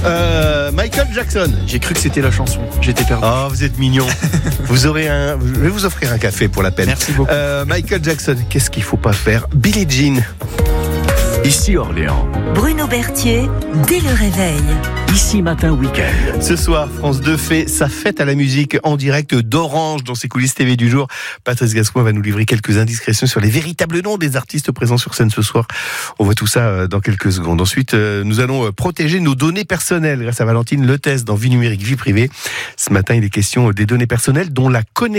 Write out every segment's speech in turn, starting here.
Michael Jackson. J'ai cru que c'était la chanson. J'étais perdu. Oh, vous êtes mignon. Je vais vous offrir un café pour la peine. Merci beaucoup. Michael Jackson, qu'est-ce qu'il faut pas faire? Billie Jean. Ici Orléans. Bruno Berthier, dès le réveil. Ici Matin Week-end. Ce soir, France 2 fait sa fête à la musique en direct d'Orange dans ses coulisses TV du jour. Patrice Gascoigne va nous livrer quelques indiscrétions sur les véritables noms des artistes présents sur scène ce soir. On voit tout ça dans quelques secondes. Ensuite, nous allons protéger nos données personnelles grâce à Valentine Letès dans Vie numérique, vie privée. Ce matin, il est question des données personnelles dont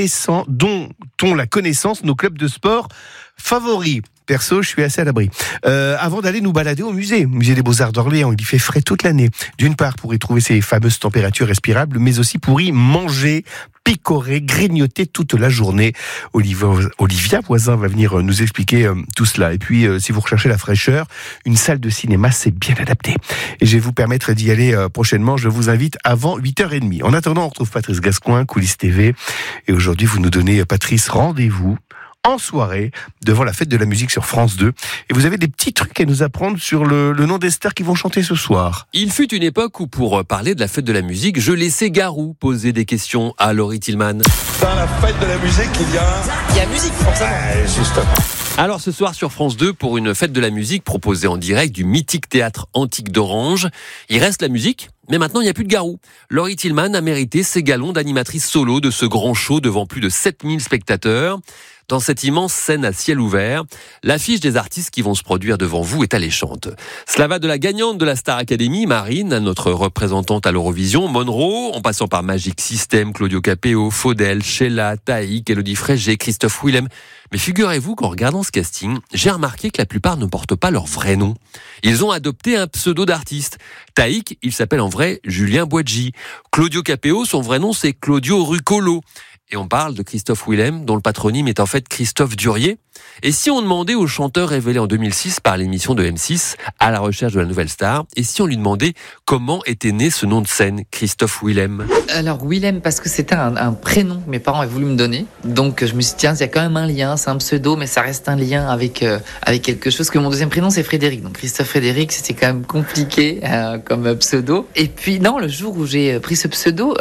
ont la connaissance nos clubs de sport favoris. Perso, je suis assez à l'abri. Avant d'aller nous balader au musée des Beaux-Arts d'Orléans, il y fait frais toute l'année. D'une part, pour y trouver ces fameuses températures respirables, mais aussi pour y manger, picorer, grignoter toute la journée. Olivia Voisin va venir nous expliquer tout cela. Et puis, si vous recherchez la fraîcheur, une salle de cinéma, c'est bien adapté. Et je vais vous permettre d'y aller prochainement. Je vous invite avant 8h30. En attendant, on retrouve Patrice Gascoigne, Coulisses TV. Et aujourd'hui, vous nous donnez, Patrice, rendez-vous en soirée, devant la fête de la musique sur France 2. Et vous avez des petits trucs à nous apprendre sur le nom des stars qui vont chanter ce soir. Il fut une époque où, pour parler de la fête de la musique, je laissais Garou poser des questions à Laurie Tillman. Dans la fête de la musique, il y a musique, forcément. Justement. Alors ce soir sur France 2, pour une fête de la musique proposée en direct du mythique théâtre antique d'Orange, il reste la musique, mais maintenant il n'y a plus de Garou. Laurie Tillman a mérité ses galons d'animatrice solo de ce grand show devant plus de 7000 spectateurs. Dans cette immense scène à ciel ouvert, l'affiche des artistes qui vont se produire devant vous est alléchante. Cela va de la gagnante de la Star Academy, Marine, à notre représentante à l'Eurovision, Monroe, en passant par Magic System, Claudio Capéo, Faudel, Sheila, Taïk, Elodie Frégé, Christophe Willem. Mais figurez-vous qu'en regardant ce casting, j'ai remarqué que la plupart ne portent pas leur vrai nom. Ils ont adopté un pseudo d'artiste. Taïk, il s'appelle en vrai Julien Boadji. Claudio Capéo, son vrai nom c'est Claudio Ruccolo. Et on parle de Christophe Willem, dont le patronyme est en fait Christophe Durier. Et si on demandait au chanteur révélé en 2006 par l'émission de M6, à la recherche de la nouvelle star, et si on lui demandait comment était né ce nom de scène, Christophe Willem? Alors Willem, parce que c'était un prénom que mes parents avaient voulu me donner. Donc je me suis dit, tiens, il y a quand même un lien, c'est un pseudo, mais ça reste un lien avec quelque chose. Que mon deuxième prénom, c'est Frédéric. Donc Christophe Frédéric, c'était quand même compliqué comme pseudo. Et puis non, le jour où j'ai pris ce pseudo,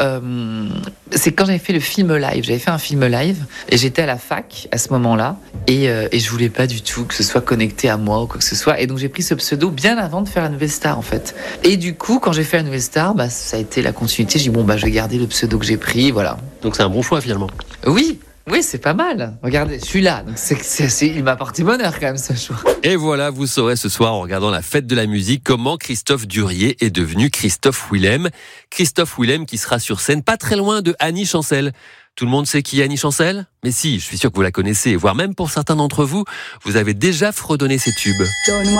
c'est quand j'avais fait le film live. J'avais fait un film live et j'étais à la fac à ce moment-là. Et je voulais pas du tout que ce soit connecté à moi ou quoi que ce soit. Et donc j'ai pris ce pseudo bien avant de faire la nouvelle star en fait. Et du coup, quand j'ai fait la nouvelle star, ça a été la continuité. J'ai dit je vais garder le pseudo que j'ai pris, voilà. Donc c'est un bon choix finalement. Oui, c'est pas mal. Regardez, celui-là, donc il m'a apporté bonheur quand même ce choix. Et voilà, vous saurez ce soir en regardant la fête de la musique comment Christophe Durier est devenu Christophe Willem. Christophe Willem qui sera sur scène pas très loin de Annie Chancel. Tout le monde sait qui est Annie Chancel? Mais si, je suis sûr que vous la connaissez, voire même pour certains d'entre vous, vous avez déjà fredonné ses tubes.